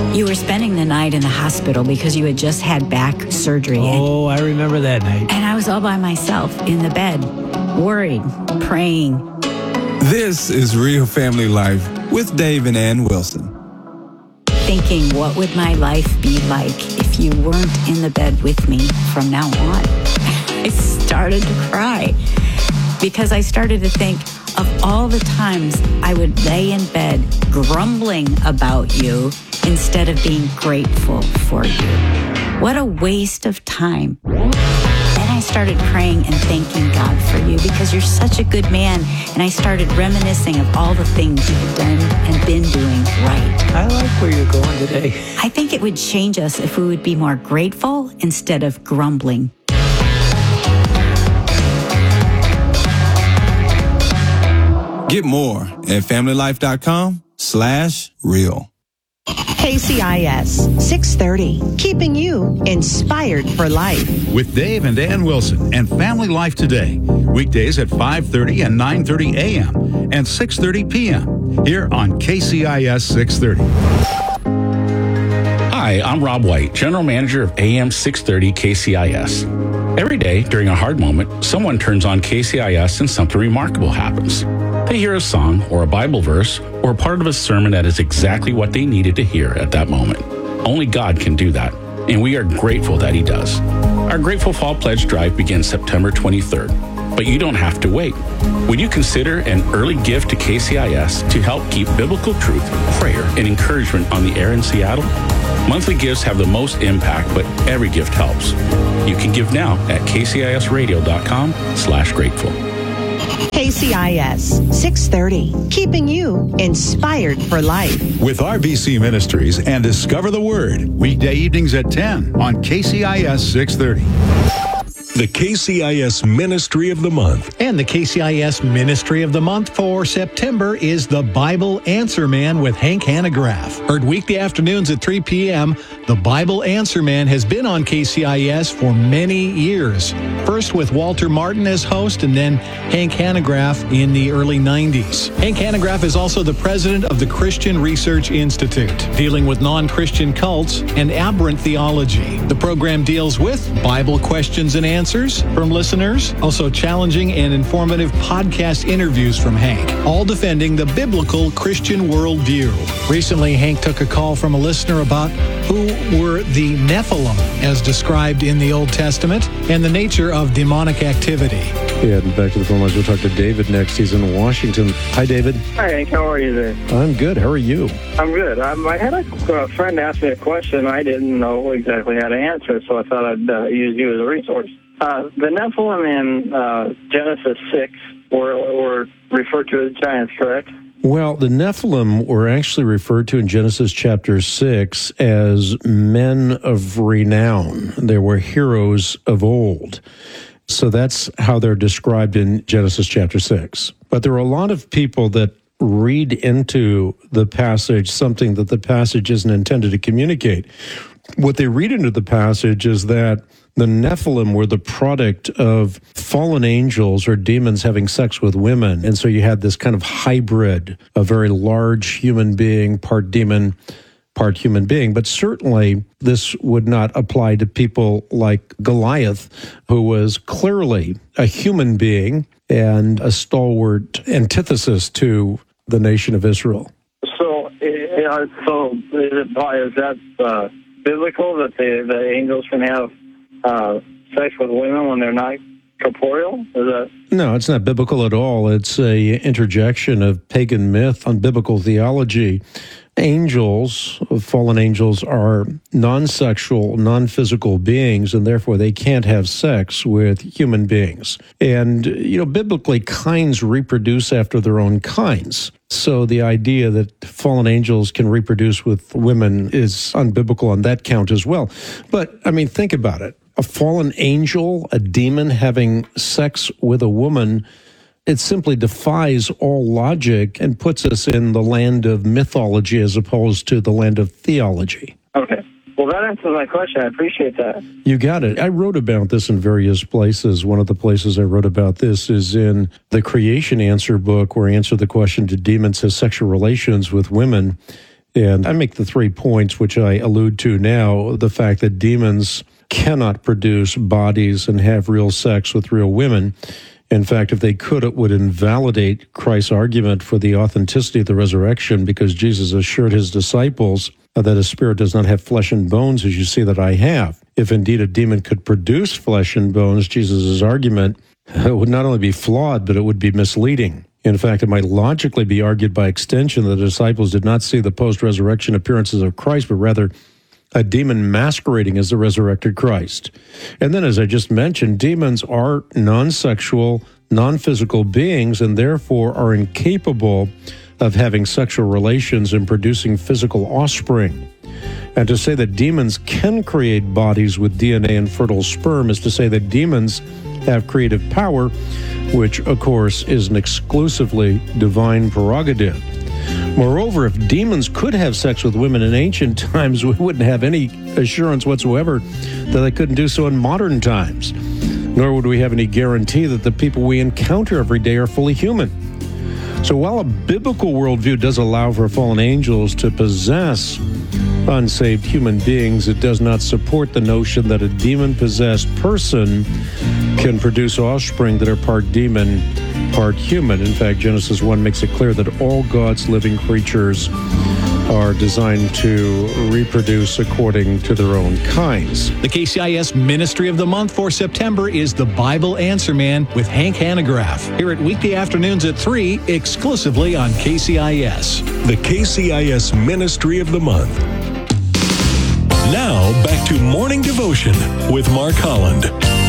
You were spending the night in the hospital because you had just had back surgery. Oh, I remember that night. And I was all by myself in the bed, worried, praying. This is Real Family Life with Dave and Ann Wilson. Thinking, what would my life be like if you weren't in the bed with me from now on? I started to cry because I started to think of all the times I would lay in bed grumbling about you instead of being grateful for you. What a waste of time. Then I started praying and thanking God for you because you're such a good man. And I started reminiscing of all the things you've done and been doing right. I like where you're going today. I think it would change us if we would be more grateful instead of grumbling. Get more at familylife.com/real. KCIS 630, keeping you inspired for life. With Dave and Ann Wilson and Family Life Today. Weekdays at 5:30 and 9:30 a.m. and 6:30 p.m. here on KCIS 630. Hi, I'm Rob White, General Manager of AM 630 KCIS. Every day during a hard moment, someone turns on KCIS and something remarkable happens. They hear a song or a Bible verse or a part of a sermon that is exactly what they needed to hear at that moment. Only God can do that, and we are grateful that He does. Our Grateful Fall Pledge Drive begins September 23rd, but you don't have to wait. Would you consider an early gift to KCIS to help keep biblical truth, prayer, and encouragement on the air in Seattle? Monthly gifts have the most impact, but every gift helps. You can give now at kcisradio.com/grateful. KCIS 630, keeping you inspired for life. With RBC Ministries and Discover the Word. Weekday evenings at 10 on KCIS 630. The KCIS Ministry of the Month. And the KCIS Ministry of the Month for September is the Bible Answer Man with Hank Hanegraaff. Heard weekday afternoons at 3 p.m., the Bible Answer Man has been on KCIS for many years. First with Walter Martin as host, and then Hank Hanegraaff in the early 90s. Hank Hanegraaff is also the president of the Christian Research Institute, dealing with non-Christian cults and aberrant theology. The program deals with Bible questions and answers from listeners, also challenging and informative podcast interviews from Hank, all defending the biblical Christian worldview. Recently, Hank took a call from a listener about who were the Nephilim, as described in the Old Testament, and the nature of demonic activity. Yeah, back to the phone lines. We'll talk to David next. He's in Washington. Hi, David. Hi, Hank. How are you today? I'm good. How are you? I'm good. I had a friend ask me a question I didn't know exactly how to answer, so I thought I'd use you as a resource. The Nephilim in Genesis 6 were referred to as giants, correct? Well, the Nephilim were actually referred to in Genesis chapter 6 as men of renown. They were heroes of old. So that's how they're described in Genesis chapter 6. But there are a lot of people that read into the passage something that the passage isn't intended to communicate. What they read into the passage is that the Nephilim were the product of fallen angels or demons having sex with women. And so you had this kind of hybrid, a very large human being, part demon, part human being. But certainly this would not apply to people like Goliath, who was clearly a human being and a stalwart antithesis to the nation of Israel. So is that biblical that the angels can have sex with women when they're not corporeal? No, it's not biblical at all. It's a interjection of pagan myth on biblical theology. Angels, fallen angels, are non-sexual, non-physical beings, and therefore they can't have sex with human beings. And, biblically, kinds reproduce after their own kinds. So the idea that fallen angels can reproduce with women is unbiblical on that count as well. But, think about it. A fallen angel, a demon having sex with a woman, it simply defies all logic and puts us in the land of mythology as opposed to the land of theology. Okay. Well, that answers my question. I appreciate that. You got it. I wrote about this in various places. One of the places I wrote about this is in the Creation Answer book, where I answer the question, do demons have sexual relations with women? And I make the 3 points, which I allude to now, the fact that demons cannot produce bodies and have real sex with real women. In fact, if they could, it would invalidate Christ's argument for the authenticity of the resurrection, because Jesus assured his disciples that a spirit does not have flesh and bones, as you see that I have. If indeed a demon could produce flesh and bones, Jesus' argument would not only be flawed, but it would be misleading. In fact, it might logically be argued by extension that the disciples did not see the post-resurrection appearances of Christ, but rather a demon masquerading as the resurrected Christ. And then, as I just mentioned, demons are non-sexual, non-physical beings, and therefore are incapable of having sexual relations and producing physical offspring. And to say that demons can create bodies with DNA and fertile sperm is to say that demons have creative power, which, of course, is an exclusively divine prerogative. Moreover, if demons could have sex with women in ancient times, we wouldn't have any assurance whatsoever that they couldn't do so in modern times. Nor would we have any guarantee that the people we encounter every day are fully human. So while a biblical worldview does allow for fallen angels to possess unsaved human beings, it does not support the notion that a demon-possessed person can produce offspring that are part demon, part human. In fact, Genesis 1 makes it clear that all God's living creatures are designed to reproduce according to their own kinds. The KCIS Ministry of the Month for September is The Bible Answer Man with Hank Hanegraaff. Here at weekday afternoons at 3, exclusively on KCIS. The KCIS Ministry of the Month. Now, back to Morning Devotion with Mark Holland.